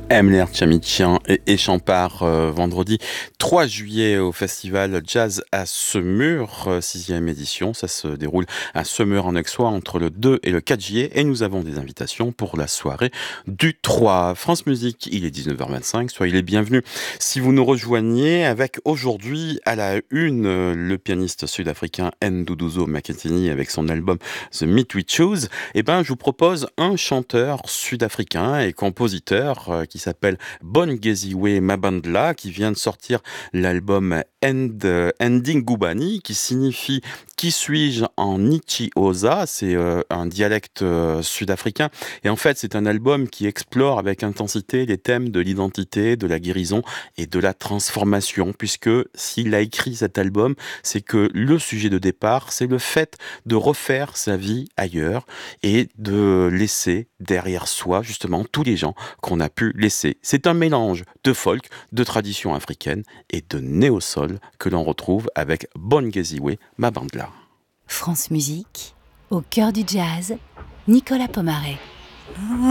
Emler Tchamitchian et Champard vendredi 3 juillet au festival Jazz à Semur, 6e édition. Ça se déroule à Semur en Aixois entre le 2 et le 4 juillet et nous avons des invitations pour la soirée du 3. France Musique, il est 19h25, soyez les bienvenus. Si vous nous rejoignez avec aujourd'hui à la une le pianiste sud-africain Nduduzo Maketheni avec son album The Meat We Choose, je vous propose un chanteur sud-africain et compositeur qui s'appelle Bongeziwe Mabandla, qui vient de sortir l'album Ending Gubani, qui signifie Qui suis-je en Ichioza, c'est un dialecte sud-africain. Et en fait, c'est un album qui explore avec intensité les thèmes de l'identité, de la guérison et de la transformation, puisque s'il a écrit cet album, c'est que le sujet de départ, c'est le fait de refaire sa vie ailleurs et de laisser derrière soi, justement, tous les gens qu'on a pu laisser. C'est un mélange de folk, de tradition africaine et de néo-soul que l'on retrouve avec Bongeziwe Mabandla. France Musique, au cœur du jazz, Nicolas Pomaret.